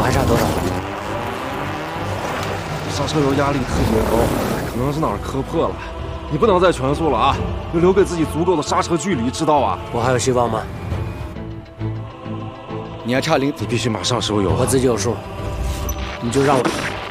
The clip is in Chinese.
还差多少？ 刹车油压力特别高，可能是哪儿磕破了。你不能再全速了啊，要留给自己足够的刹车距离，知道吧？ 我还有希望吗？ 你还差0，你必须马上收油。 我自己有数，你就让我。